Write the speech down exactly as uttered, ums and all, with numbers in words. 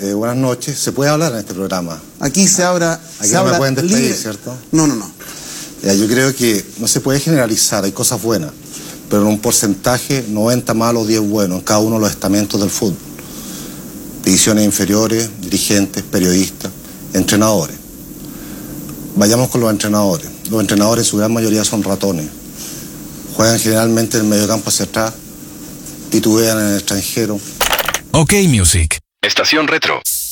eh, buenas noches. ¿Se puede hablar en este programa? Aquí se habla. Aquí se no habla me pueden despedir, libre. ¿cierto? No, no, no. Ya, yo creo que no se puede generalizar, hay cosas buenas, pero en un porcentaje noventa malos, diez buenos en cada uno de los estamentos del fútbol. Divisiones inferiores, dirigentes, periodistas, entrenadores. Vayamos con los entrenadores. Los entrenadores en su gran mayoría son ratones. Juegan generalmente en el mediocampo hacia atrás, titubean en el extranjero. OK Music. Estación Retro.